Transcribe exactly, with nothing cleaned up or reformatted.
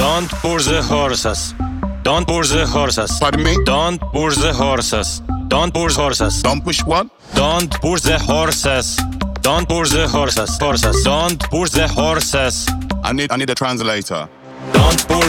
Don't push the horses. Don't push the horses. Pardon me? Don't push the horses. Don't push horses. Don't push what? Don't push the horses. Don't push the horses. Horses. Don't push the horses. I need I need a translator. Don't push